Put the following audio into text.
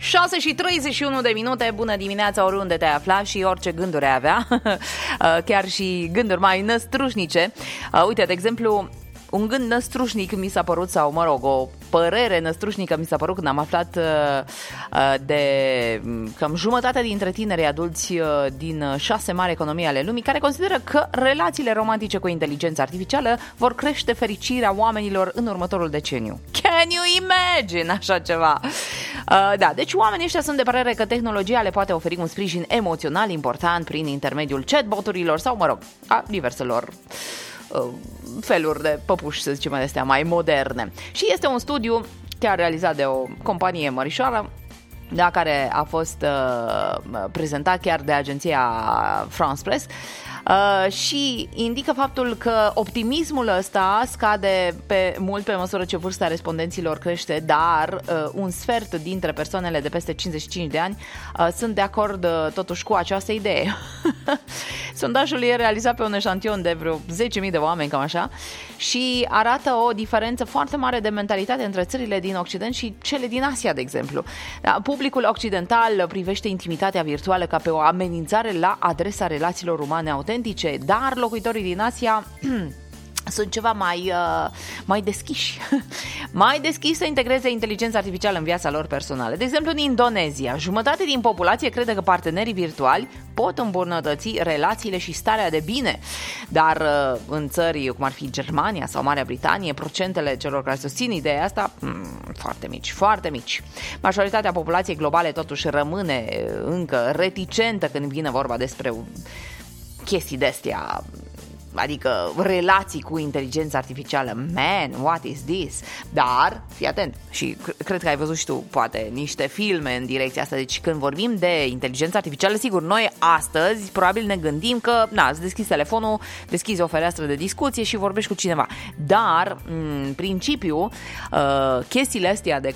6:31, bună dimineața oriunde te afla și orice gânduri ai avea, chiar și gânduri mai năstrușnice. Uite, de exemplu, un gând năstrușnic mi s-a părut, sau mă rog, o părere năstrușnică mi s-a părut când am aflat de cam jumătate dintre tinerii adulți din 6 mari economii ale lumii care consideră că relațiile romantice cu inteligența artificială vor crește fericirea oamenilor în următorul deceniu. Can you imagine așa ceva? Da, deci oamenii ăștia sunt de părere că tehnologia le poate oferi un sprijin emoțional important prin intermediul chatboturilor sau, mă rog, a diverselor feluri de păpuși, să zicem, astea mai moderne. Și este un studiu chiar realizat de o companie mărișoară, da, care a fost prezentat chiar de agenția France Press, și indică faptul că optimismul ăsta scade mult pe măsură ce vârsta respondenților crește, dar un sfert dintre persoanele de peste 55 de ani sunt de acord totuși cu această idee. Sondajul e realizat pe un eșantion de vreo 10.000 de oameni, cam așa, și arată o diferență foarte mare de mentalitate între țările din Occident și cele din Asia, de exemplu. Publicul occidental privește intimitatea virtuală ca pe o amenințare la adresa relațiilor umane autentice, dar locuitorii din Asia sunt ceva mai deschiși. Mai deschiși să integreze inteligența artificială în viața lor personală. De exemplu, în Indonezia, jumătate din populație crede că partenerii virtuali pot îmbunătăți relațiile și starea de bine. Dar în țări cum ar fi Germania sau Marea Britanie, procentele celor care susțin ideea asta foarte mici, foarte mici. Majoritatea populației globale totuși rămâne încă reticentă când vine vorba despre chestii de-astea, adică relații cu inteligența artificială. Man, what is this? Dar, fii atent, și cred că ai văzut și tu poate niște filme în direcția asta. Deci când vorbim de inteligența artificială, sigur, noi astăzi probabil ne gândim că, îți deschizi telefonul, deschizi o fereastră de discuție și vorbești cu cineva. Dar, în principiu, chestiile astea de